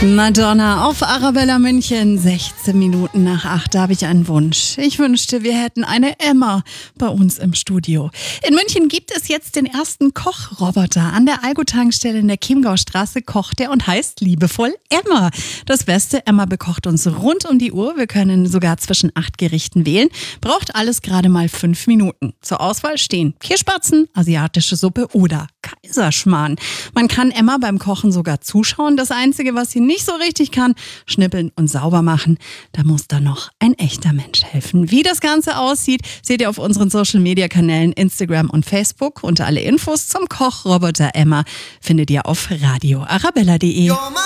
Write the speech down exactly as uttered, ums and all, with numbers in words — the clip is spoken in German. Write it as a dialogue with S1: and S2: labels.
S1: Madonna auf Arabella München, sechzehn Minuten nach acht, da habe ich einen Wunsch. Ich wünschte, wir hätten eine Emma bei uns im Studio. In München gibt es jetzt den ersten Kochroboter. An der Algo-Tankstelle in der Chiemgaustraße kocht er und heißt liebevoll Emma. Das Beste, Emma bekocht uns rund um die Uhr. Wir können sogar zwischen acht Gerichten wählen. Braucht alles gerade mal fünf Minuten. Zur Auswahl stehen Kirschspatzen, asiatische Suppe oder Kaiserschmarrn. Man kann Emma beim Kochen sogar zuschauen. Das Einzige, was sie nicht so richtig kann, schnippeln und sauber machen. Da muss dann noch ein echter Mensch helfen. Wie das Ganze aussieht, seht ihr auf unseren Social-Media-Kanälen Instagram und Facebook. Und alle Infos zum Kochroboter Emma findet ihr auf radio arabella punkt de.